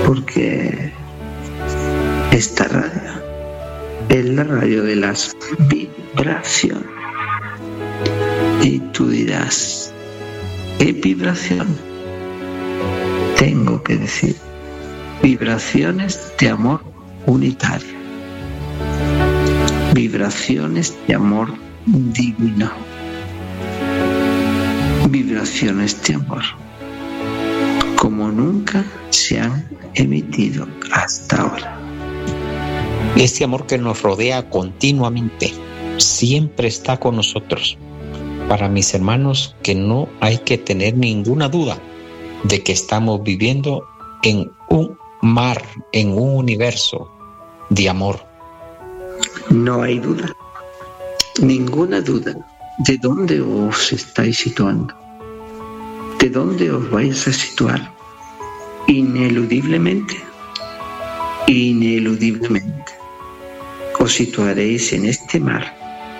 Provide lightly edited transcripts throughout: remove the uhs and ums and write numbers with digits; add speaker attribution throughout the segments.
Speaker 1: porque esta radio es la radio de las vibraciones. Y tú dirás, ¿qué vibración? Tengo que decir, vibraciones de amor unitario, vibraciones de amor divino, vibraciones de amor como nunca se han emitido hasta ahora.
Speaker 2: Este amor que nos rodea continuamente siempre está con nosotros. Para mis hermanos, que no hay que tener ninguna duda de que estamos viviendo en un mar, en un universo de amor.
Speaker 1: No hay duda, ninguna duda de dónde os estáis situando, de dónde os vais a situar. Ineludiblemente os situaréis en este mar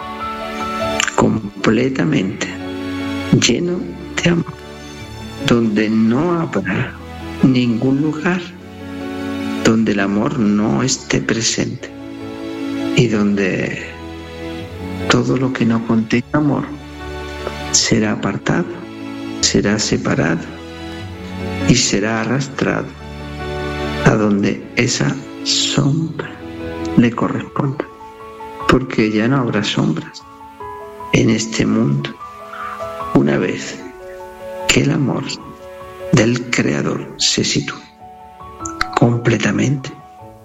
Speaker 1: completamente lleno de amor, donde no habrá ningún lugar donde el amor no esté presente y donde todo lo que no contenga amor será apartado, será separado y será arrastrado a donde esa sombra le corresponda, porque ya no habrá sombras en este mundo una vez que el amor del Creador se sitúe completamente.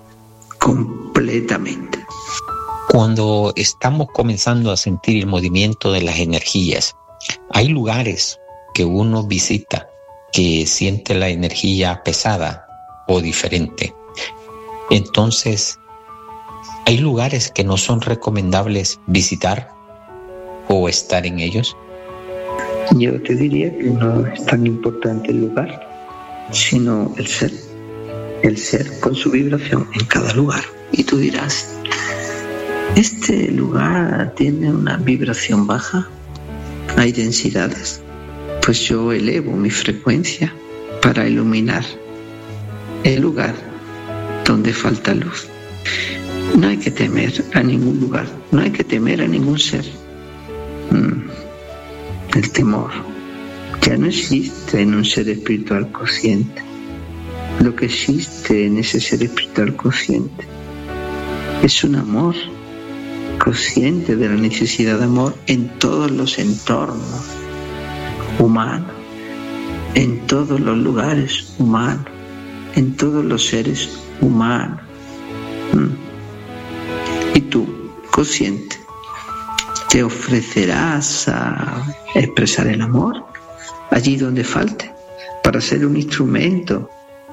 Speaker 2: Cuando estamos comenzando a sentir el movimiento de las energías, hay lugares que uno visita que siente la energía pesada o diferente. Entonces, ¿hay lugares que no son recomendables visitar o estar en ellos?
Speaker 1: Yo te diría que no es tan importante el lugar, sino el ser con su vibración en cada lugar. Y tú dirás, ¿este lugar tiene una vibración baja? ¿Hay densidades? Pues yo elevo mi frecuencia para iluminar el lugar donde falta luz. No hay que temer a ningún lugar, no hay que temer a ningún ser. El temor ya no existe en un ser espiritual consciente. Lo que existe en ese ser espiritual consciente es un amor consciente de la necesidad de amor en todos los entornos humanos, en todos los lugares humanos, en todos los seres humanos. Y tú, consciente, te ofrecerás a expresar el amor allí donde falte, para ser un instrumento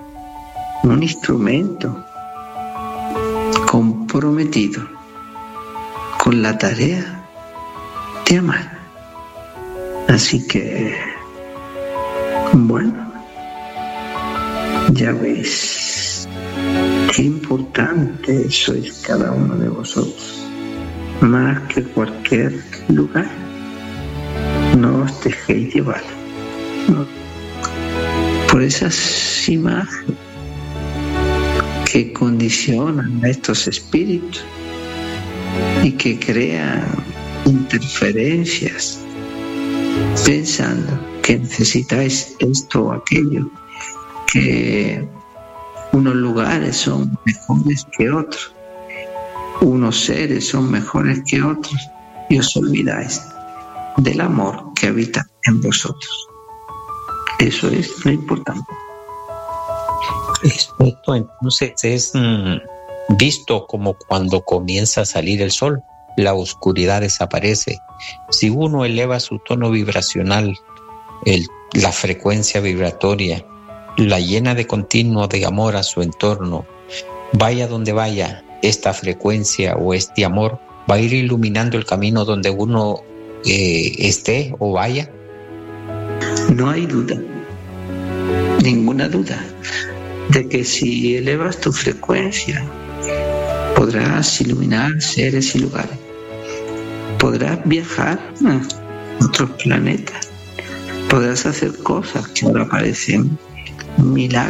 Speaker 1: comprometido con la tarea de amar. Así que, bueno, ya veis qué importante sois cada uno de vosotros, más que cualquier lugar. No os dejéis llevar por esas imágenes que condicionan a estos espíritus y que crean interferencias pensando que necesitáis esto o aquello, que unos lugares son mejores que otros, unos seres son mejores que otros, y os olvidáis del amor que habita en vosotros. Eso es lo importante.
Speaker 2: Esto entonces es visto como cuando comienza a salir el sol, la oscuridad desaparece. Si uno eleva su tono vibracional, la frecuencia vibratoria, la llena de continuo de amor a su entorno, vaya donde vaya, esta frecuencia o este amor va a ir iluminando el camino donde uno esté o vaya.
Speaker 1: No hay duda, ninguna duda, de que si elevas tu frecuencia, podrás iluminar seres y lugares, podrás viajar a otros planetas, podrás hacer cosas que ahora parecen milagros.